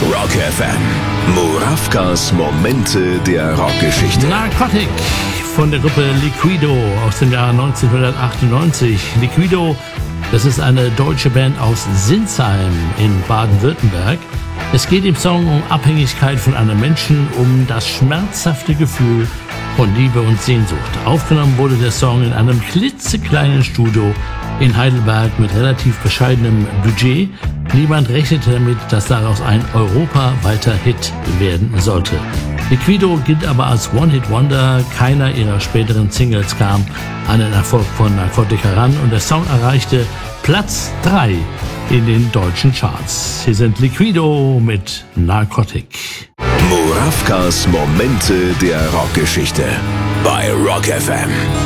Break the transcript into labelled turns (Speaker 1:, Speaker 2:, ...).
Speaker 1: Rock FM. Murawkas Momente der Rockgeschichte.
Speaker 2: Narcotic von der Gruppe Liquido aus dem Jahr 1998. Liquido, das ist eine deutsche Band aus Sinsheim in Baden-Württemberg. Es geht im Song um Abhängigkeit von einem Menschen, um das schmerzhafte Gefühl von Liebe und Sehnsucht. Aufgenommen wurde der Song in einem klitzekleinen Studio in Heidelberg mit relativ bescheidenem Budget. Niemand rechnete damit, dass daraus ein europaweiter Hit werden sollte. Liquido gilt aber als One-Hit-Wonder. Keiner ihrer späteren Singles kam an den Erfolg von Narcotic heran und der Song erreichte Platz 3 in den deutschen Charts. Hier sind Liquido mit Narcotic.
Speaker 1: Murawkas Momente der Rockgeschichte bei Rock FM.